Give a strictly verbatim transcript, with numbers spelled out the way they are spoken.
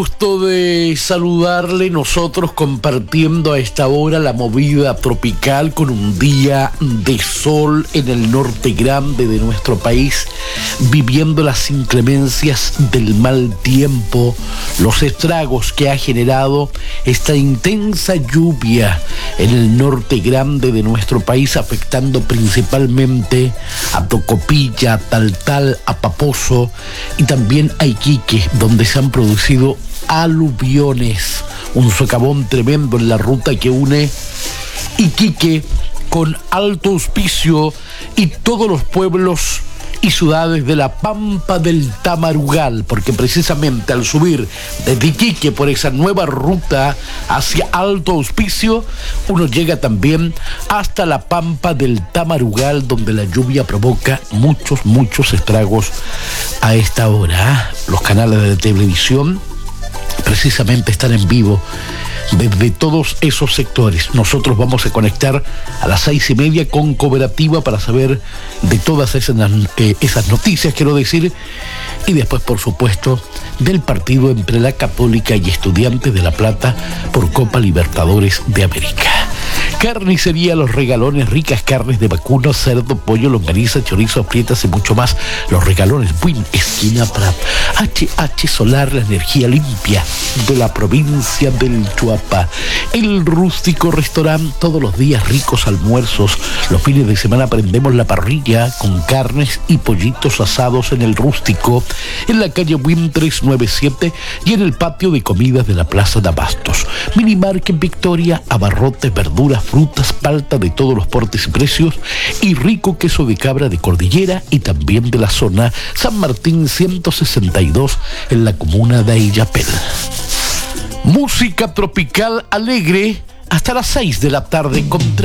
Gusto de saludarle, nosotros compartiendo a esta hora la movida tropical con un día de sol en el norte grande de nuestro país, viviendo las inclemencias del mal tiempo, los estragos que ha generado esta intensa lluvia en el norte grande de nuestro país, afectando principalmente a Tocopilla, a Taltal, a Paposo y también a Iquique, donde se han producido aluviones, un socavón tremendo en la ruta que une Iquique con Alto Hospicio y todos los pueblos y ciudades de la Pampa del Tamarugal, porque precisamente al subir desde Iquique por esa nueva ruta hacia Alto Hospicio, uno llega también hasta la Pampa del Tamarugal, donde la lluvia provoca muchos, muchos estragos a esta hora. Los canales de televisión precisamente están en vivo desde todos esos sectores. Nosotros vamos a conectar a las seis y media con Cooperativa para saber de todas esas, eh, esas noticias, quiero decir, y después, por supuesto, del partido entre la Católica y Estudiantes de La Plata por Copa Libertadores de América. Carnicería Los Regalones, ricas carnes de vacuno, cerdo, pollo, longaniza, chorizo, aprietas y mucho más. Los Regalones, Buin, esquina Prat. H H Solar, la energía limpia de la provincia del Chuapa. El Rústico Restaurante, todos los días ricos almuerzos. Los fines de semana prendemos la parrilla con carnes y pollitos asados en El Rústico, en la calle Buin trescientos noventa y siete y en el patio de comidas de la Plaza de Abastos. Minimarket Victoria, abarrotes, verduras, frutas, palta de todos los portes y precios y rico queso de cabra de Cordillera y también de la zona San Martín ciento sesenta y dos en la comuna de Illapel. Música tropical alegre hasta las seis de la tarde con